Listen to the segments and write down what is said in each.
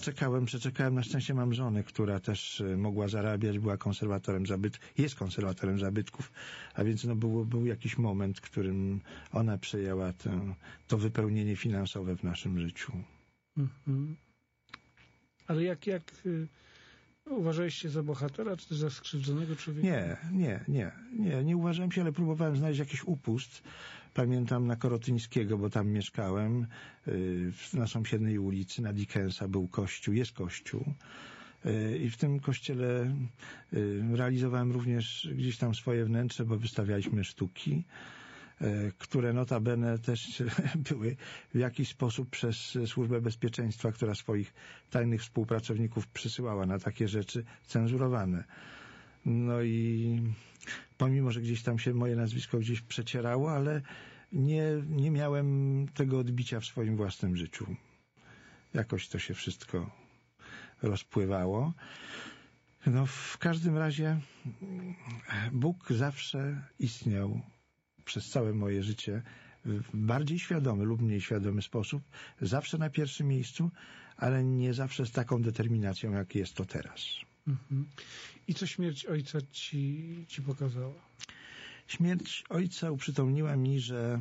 Przeczekałem. Na szczęście mam żonę, która też mogła zarabiać, była konserwatorem jest konserwatorem zabytków, a więc był jakiś moment, w którym ona przejęła to wypełnienie finansowe w naszym życiu. Mhm. Ale jak uważaliście za bohatera, czy też za skrzywdzonego człowieka? Nie uważałem się, ale próbowałem znaleźć jakiś upust. Pamiętam na Korotyńskiego, bo tam mieszkałem, na sąsiedniej ulicy, na Dickensa był kościół, jest kościół. I w tym kościele realizowałem również gdzieś tam swoje wnętrze, bo wystawialiśmy sztuki, które notabene też były w jakiś sposób przez Służbę Bezpieczeństwa, która swoich tajnych współpracowników przysyłała na takie rzeczy, cenzurowane. No i pomimo, że gdzieś tam się moje nazwisko gdzieś przecierało, ale nie miałem tego odbicia w swoim własnym życiu. Jakoś to się wszystko rozpływało. No w każdym razie Bóg zawsze istniał przez całe moje życie w bardziej świadomy lub mniej świadomy sposób, zawsze na pierwszym miejscu, ale nie zawsze z taką determinacją, jak jest to teraz. Mhm. I co śmierć ojca ci pokazała? Śmierć ojca uprzytomniła mi, że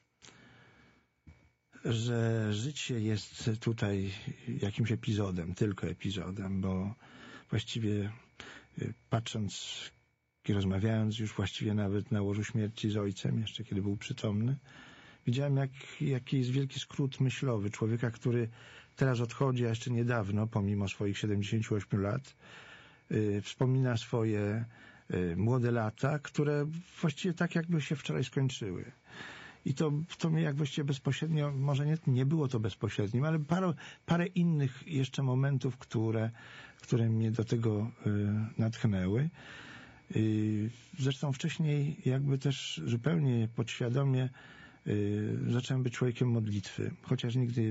życie jest tutaj jakimś epizodem, tylko epizodem, bo właściwie patrząc i rozmawiając już właściwie nawet na łożu śmierci z ojcem, jeszcze kiedy był przytomny, widziałem jaki jest wielki skrót myślowy człowieka, który teraz odchodzi, a jeszcze niedawno, pomimo swoich 78 lat, wspomina swoje młode lata, które właściwie tak jakby się wczoraj skończyły. I to mnie jak właściwie bezpośrednio, może nie było to bezpośrednim, ale parę innych jeszcze momentów, które mnie do tego natchnęły. Zresztą wcześniej jakby też zupełnie podświadomie zacząłem być człowiekiem modlitwy, chociaż nigdy